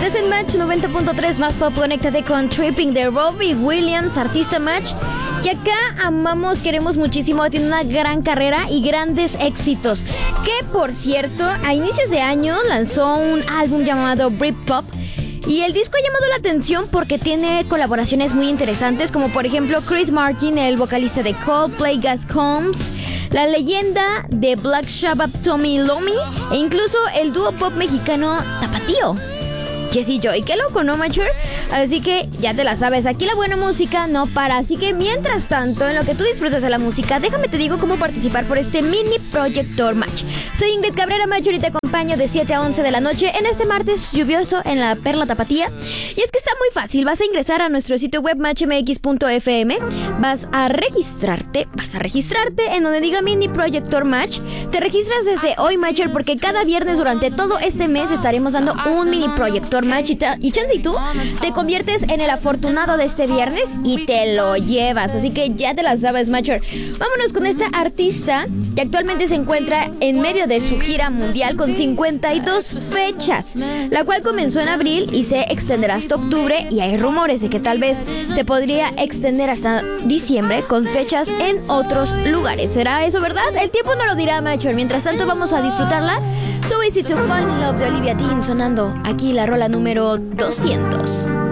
Estás en Match 90.3 más pop. Conéctate con Tripping de Robbie Williams, artista Match, que acá amamos, queremos muchísimo. Tiene una gran carrera y grandes éxitos. Que por cierto, a inicios de año lanzó un álbum llamado Britpop. Y el disco ha llamado la atención porque tiene colaboraciones muy interesantes, como por ejemplo Chris Martin, el vocalista de Coldplay, Gus Combs, la leyenda de Black Sabbath Tommy Iommi e incluso el dúo pop mexicano Tapatío, Jesse Joy. Qué loco, ¿no, Mature? Así que ya te la sabes, aquí la buena música no para. Así que mientras tanto, en lo que tú disfrutas de la música, déjame te digo cómo participar por este mini Projector Match. Soy Ingrid Cabrera, Mature, y te acompaño de 7 a 11 de la noche en este martes lluvioso en la Perla Tapatía. Y es que está muy fácil, vas a ingresar a nuestro sitio web matchmx.fm, vas a registrarte en donde diga mini Projector Match. Te registras desde hoy, Mature, porque cada viernes durante todo este mes estaremos dando un mini Projector Match y chance y tú te conviertes en el afortunado de este viernes y te lo llevas. Así que ya te la sabes, Mature. Vámonos con esta artista que actualmente se encuentra en medio de su gira mundial con 52 fechas, la cual comenzó en abril y se extenderá hasta octubre, y hay rumores de que tal vez se podría extender hasta diciembre con fechas en otros lugares. ¿Será eso verdad? El tiempo no lo dirá, Mature. Mientras tanto vamos a disfrutarla. So Easy to Fall in Love de Olivia Dean sonando aquí la rola número 200.